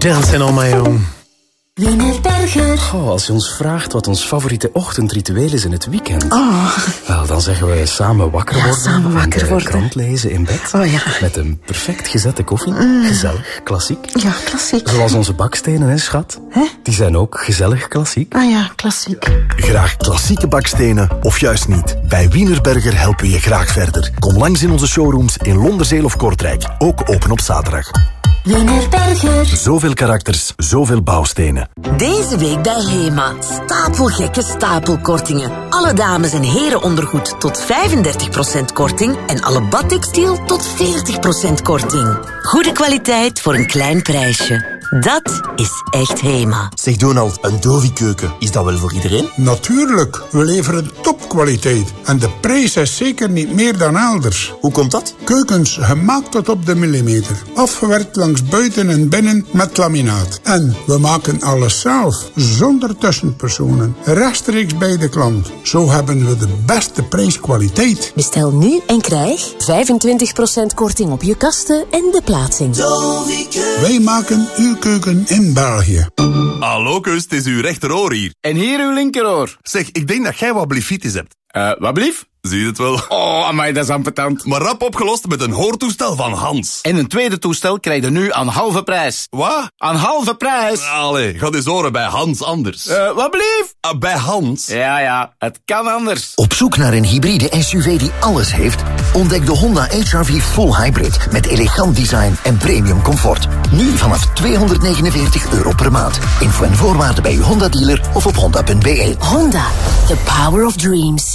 Dancing on my own. Wienerberger. Oh, als je ons vraagt wat ons favoriete ochtendritueel is in het weekend... Wel, dan zeggen we samen wakker worden. Samen wakker worden. Krant lezen in bed. Oh ja. Met een perfect gezette koffie. Gezellig, klassiek. Ja, klassiek. Zoals onze bakstenen, hè, schat? Hè? Die zijn ook gezellig klassiek. Ah ja, klassiek. Graag klassieke bakstenen of juist niet? Bij Wienerberger helpen we je graag verder. Kom langs in onze showrooms in Londerzeel of Kortrijk. Ook open op zaterdag. Wienerberger. Zoveel karakters, zoveel bouwstenen. Deze week bij HEMA. Stapelgekke stapelkortingen. Alle dames- en herenondergoed tot 35% korting. En alle badtextiel tot 40% korting. Goede kwaliteit voor een klein prijsje. Dat is echt HEMA. Zeg Donald, een Dovi-keuken, is dat wel voor iedereen? Natuurlijk, we leveren topkwaliteit. En de prijs is zeker niet meer dan elders. Hoe komt dat? Keukens gemaakt tot op de millimeter. Afgewerkt langs buiten en binnen met laminaat. En we maken alles zelf, zonder tussenpersonen. Rechtstreeks bij de klant. Zo hebben we de beste prijskwaliteit. Bestel nu en krijg 25% korting op je kasten en de plaatsing. Wij maken uw keuken in België. Hallo Kus, het is uw rechteroor hier. En hier uw linkeroor. Zeg, ik denk dat jij wat blifitis hebt. Wat blief? Zie je het wel? Oh, amai, dat is ambetant. Maar rap opgelost met een hoortoestel van Hans. En een tweede toestel krijg je nu aan halve prijs. Wat? Aan halve prijs. Allee, ga eens horen bij Hans anders. Wat blief? Bij Hans? Ja, het kan anders. Op zoek naar een hybride SUV die alles heeft? Ontdek de Honda HR-V Full Hybrid met elegant design en premium comfort. Nu vanaf €249 per maand. Info en voorwaarden bij uw Honda-dealer of op honda.be. Honda, the power of dreams.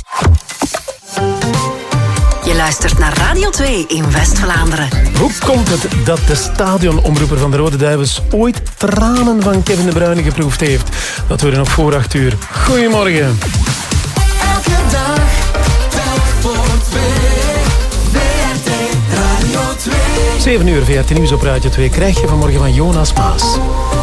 Je luistert naar Radio 2 in West-Vlaanderen. Hoe komt het dat de stadionomroeper van de Rode Duivels ooit tranen van Kevin De Bruyne geproefd heeft? Dat horen nog voor 8 uur. Goedemorgen. Elke dag, telk voor 2. VRT Radio 2. 7 uur, VRT Nieuws op Radio 2 krijg je vanmorgen van Jonas Maas.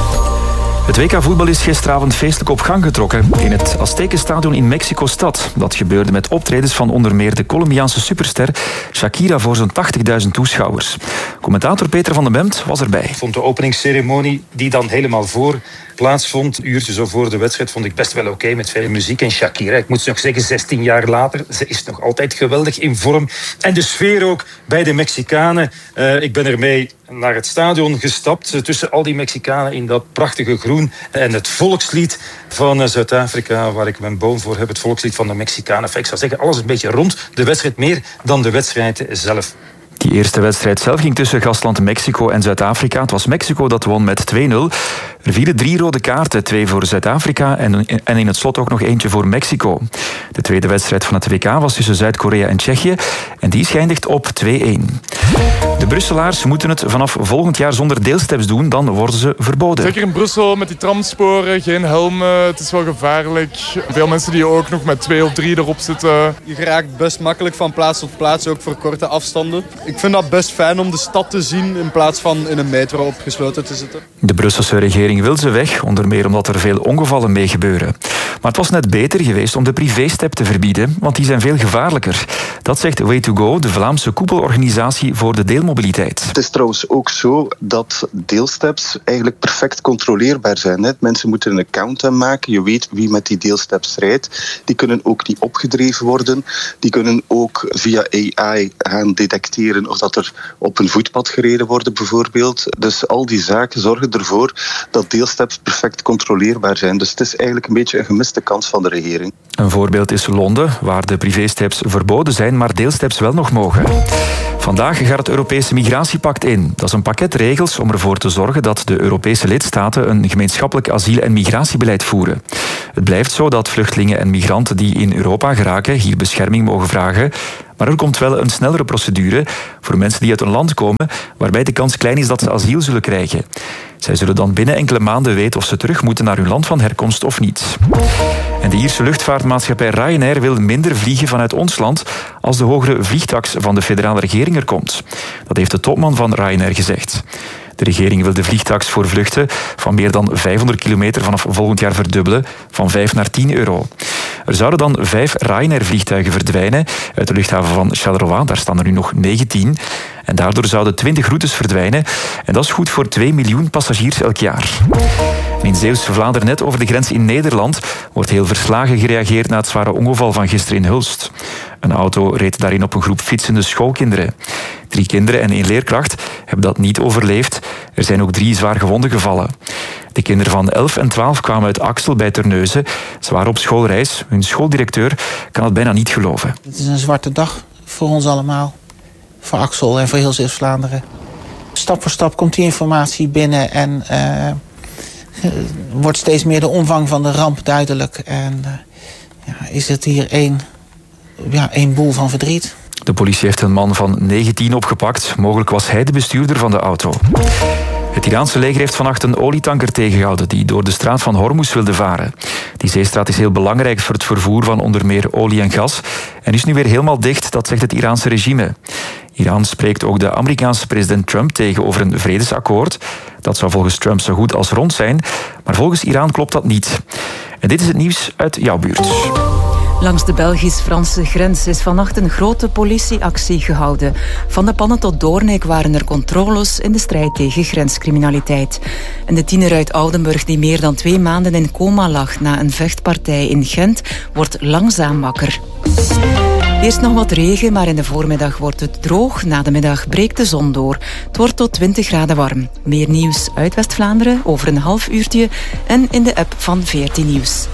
Het WK-voetbal is gisteravond feestelijk op gang getrokken in het Aztekenstadion in Mexico-stad. Dat gebeurde met optredens van onder meer de Colombiaanse superster Shakira voor zo'n 80.000 toeschouwers. Commentator Peter van den Bemt was erbij. Ik vond de openingsceremonie, die dan helemaal voor plaatsvond, een uurtje zo voor de wedstrijd, vond ik best wel oké met veel muziek. En Shakira, ik moet nog zeggen, 16 jaar later, ze is nog altijd geweldig in vorm. En de sfeer ook bij de Mexicanen. Ik ben ermee naar het stadion gestapt, tussen al die Mexicanen in dat prachtige groen. En het volkslied van Zuid-Afrika, waar ik mijn boom voor heb, het volkslied van de Mexicanen. Enfin, ik zou zeggen, alles een beetje rond de wedstrijd, meer dan de wedstrijd zelf. Die eerste wedstrijd zelf ging tussen gastland Mexico en Zuid-Afrika. Het was Mexico dat won met 2-0. Er vielen 3 rode kaarten, 2 voor Zuid-Afrika en in het slot ook nog eentje voor Mexico. De tweede wedstrijd van het WK was tussen Zuid-Korea en Tsjechië en die is geëindigd op 2-1. De Brusselaars moeten het vanaf volgend jaar zonder deelsteps doen, dan worden ze verboden. Zeker in Brussel met die tramsporen, geen helmen, het is wel gevaarlijk. Veel mensen die ook nog met 2 of 3 erop zitten. Je geraakt best makkelijk van plaats tot plaats, ook voor korte afstanden. Ik vind dat best fijn om de stad te zien in plaats van in een metro opgesloten te zitten. De Brusselse regering wil ze weg, onder meer omdat er veel ongevallen mee gebeuren. Maar het was net beter geweest om de privée-step te verbieden, want die zijn veel gevaarlijker. Dat zegt Way2Go, de Vlaamse koepelorganisatie voor de deelmobiliteit. Het is trouwens ook zo dat deelsteps eigenlijk perfect controleerbaar zijn. Mensen moeten een account aanmaken. Je weet wie met die deelsteps rijdt. Die kunnen ook niet opgedreven worden. Die kunnen ook via AI gaan detecteren of dat er op een voetpad gereden wordt bijvoorbeeld. Dus al die zaken zorgen ervoor dat deelsteps perfect controleerbaar zijn. Dus het is eigenlijk een beetje een gemiste kans van de regering. Een voorbeeld is Londen, waar de privésteps verboden zijn, maar deelsteps wel nog mogen. Vandaag gaat het Europese migratiepact in. Dat is een pakket regels om ervoor te zorgen dat de Europese lidstaten een gemeenschappelijk asiel- en migratiebeleid voeren. Het blijft zo dat vluchtelingen en migranten die in Europa geraken hier bescherming mogen vragen. Maar er komt wel een snellere procedure voor mensen die uit een land komen waarbij de kans klein is dat ze asiel zullen krijgen. Zij zullen dan binnen enkele maanden weten of ze terug moeten naar hun land van herkomst of niet. En de Ierse luchtvaartmaatschappij Ryanair wil minder vliegen vanuit ons land als de hogere vliegtaks van de federale regering er komt. Dat heeft de topman van Ryanair gezegd. De regering wil de vliegtaks voor vluchten van meer dan 500 kilometer vanaf volgend jaar verdubbelen, van 5 naar 10 euro. Er zouden dan 5 Ryanair-vliegtuigen verdwijnen uit de luchthaven van Charleroi. Daar staan er nu nog 19. En daardoor zouden 20 routes verdwijnen. En dat is goed voor 2 miljoen passagiers elk jaar. In Zeeuws-Vlaanderen, net over de grens in Nederland, wordt heel verslagen gereageerd na het zware ongeval van gisteren in Hulst. Een auto reed daarin op een groep fietsende schoolkinderen. 3 kinderen en 1 leerkracht hebben dat niet overleefd. Er zijn ook 3 zwaar gewonden gevallen. De kinderen van 11 en 12 kwamen uit Axel bij Terneuzen. Ze waren op schoolreis. Hun schooldirecteur kan het bijna niet geloven. Het is een zwarte dag voor ons allemaal. Voor Axel en voor heel Zeeuws-Vlaanderen. Stap voor stap komt die informatie binnen en wordt steeds meer de omvang van de ramp duidelijk. En is het hier één boel van verdriet. De politie heeft een man van 19 opgepakt. Mogelijk was hij de bestuurder van de auto. Het Iraanse leger heeft vannacht een olietanker tegengehouden die door de straat van Hormuz wilde varen. Die zeestraat is heel belangrijk voor het vervoer van onder meer olie en gas en is nu weer helemaal dicht, dat zegt het Iraanse regime. Iran spreekt ook de Amerikaanse president Trump tegen over een vredesakkoord. Dat zou volgens Trump zo goed als rond zijn, maar volgens Iran klopt dat niet. En dit is het nieuws uit jouw buurt. Langs de Belgisch-Franse grens is vannacht een grote politieactie gehouden. Van de Pannen tot Doornik waren er controles in de strijd tegen grenscriminaliteit. En de tiener uit Oudenburg die meer dan 2 maanden in coma lag na een vechtpartij in Gent wordt langzaam wakker. Eerst nog wat regen, maar in de voormiddag wordt het droog. Na de middag breekt de zon door. Het wordt tot 20 graden warm. Meer nieuws uit West-Vlaanderen over een half uurtje en in de app van 14 Nieuws.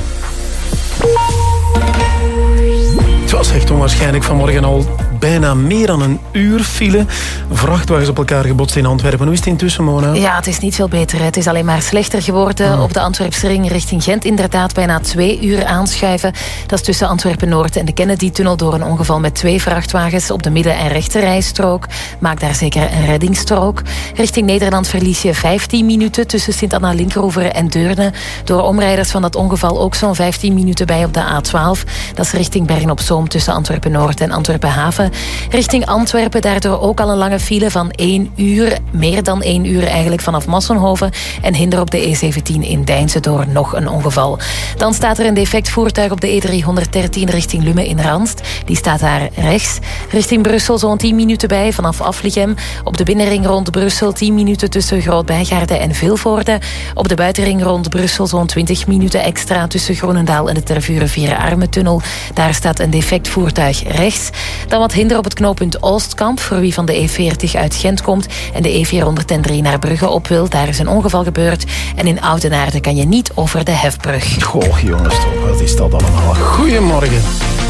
Het was echt onwaarschijnlijk vanmorgen al bijna meer dan een uur file. Vrachtwagens op elkaar gebotst in Antwerpen. Hoe is het intussen, Mona? Ja, het is niet veel beter. Het is alleen maar slechter geworden. Op de Antwerpsring richting Gent inderdaad bijna 2 uur aanschuiven. Dat is tussen Antwerpen-Noord en de Kennedy-tunnel door een ongeval met 2 vrachtwagens op de midden- en rechterrijstrook. Maak daar zeker een reddingsstrook. Richting Nederland verlies je 15 minuten tussen Sint-Anna-Linkeroever en Deurne. Door omrijders van dat ongeval ook zo'n 15 minuten bij op de A12. Dat is richting Bergen-op-Zoom tussen Antwerpen-Noord en Antwerpen-Haven. Richting Antwerpen daardoor ook al een lange file van 1 uur. Meer dan 1 uur eigenlijk vanaf Massenhoven. En hinder op de E17 in Deinzen door nog een ongeval. Dan staat er een defect voertuig op de E313 richting Lummen in Ranst. Die staat daar rechts. Richting Brussel zo'n 10 minuten bij vanaf Aflichem. Op de binnenring rond Brussel 10 minuten tussen Groot-Bijgaarden en Vilvoorde. Op de buitenring rond Brussel zo'n 20 minuten extra tussen Groenendaal en de Tervuren-Vieren-Armentunnel. Daar staat een defect voertuig rechts. Dan wat hinder op het knooppunt Oostkamp voor wie van de E40 uit Gent komt en de E403 naar Brugge op wil. Daar is een ongeval gebeurd. En in Oudenaarde kan je niet over de hefbrug. Goh, jongens, toch, wat is dat allemaal? Goedemorgen.